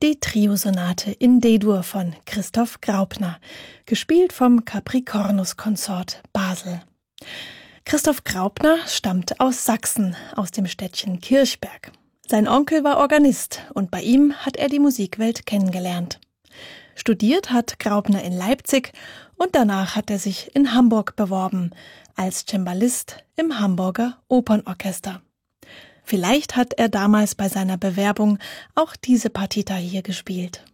Die Triosonate in D-Dur von Christoph Graupner, gespielt vom Capricornus-Konsort Basel. Christoph Graupner stammt aus Sachsen, aus dem Städtchen Kirchberg. Sein Onkel war Organist und bei ihm hat er die Musikwelt kennengelernt. Studiert hat Graupner in Leipzig und danach hat er sich in Hamburg beworben, als Cembalist im Hamburger Opernorchester. Vielleicht hat er damals bei seiner Bewerbung auch diese Partita hier gespielt.